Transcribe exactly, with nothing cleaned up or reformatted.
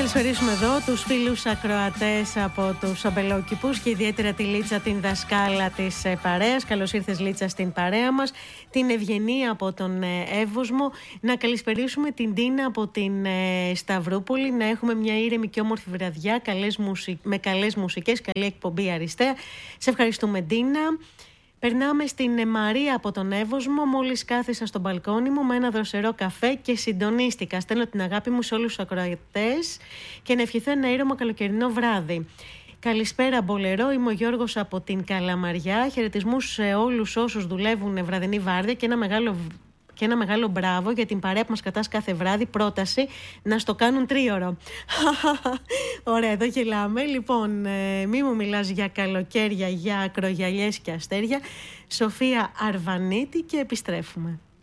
καλησπερίσουμε εδώ τους φίλους ακροατές από τους αμπελόκηπους και ιδιαίτερα τη Λίτσα, την δασκάλα της παρέας. Καλώς ήρθες, Λίτσα, στην παρέα μας. Την Ευγενία από τον Εύωσμο. Να καλησπερίσουμε την Τίνα από την Σταυρούπολη. Να έχουμε μια ήρεμη και όμορφη βραδιά καλές μουσι... με καλές μουσικές, καλή εκπομπή αριστεία. Σε ευχαριστούμε, Τίνα. Περνάμε στην Μαρία από τον Εύωσμο. Μόλις κάθισα στο μπαλκόνι μου με ένα δροσερό καφέ και συντονίστηκα. Στέλνω την αγάπη μου σε όλους τους ακροατές και να ευχηθώ ένα ήρεμο καλοκαιρινό βράδυ. Καλησπέρα, Μπολερό. Είμαι ο Γιώργος από την Καλαμαριά. Χαιρετισμούς σε όλους όσους δουλεύουν βραδινή βάρδια και ένα μεγάλο Και ένα μεγάλο μπράβο για την παρέα που μας κατάς κάθε βράδυ. Πρόταση να στο κάνουν τρίωρο. Ωραία, εδώ γελάμε. Λοιπόν, ε, μη μου μιλάς για καλοκαίρια, για ακρογιαλιές και αστέρια. Σοφία Αρβανίτη και επιστρέφουμε.